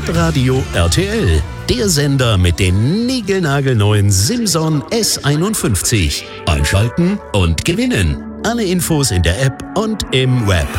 Hitradio RTL. Der Sender mit den niegelnagelneuen Simson S51. Einschalten und gewinnen. Alle Infos in der App und im Web.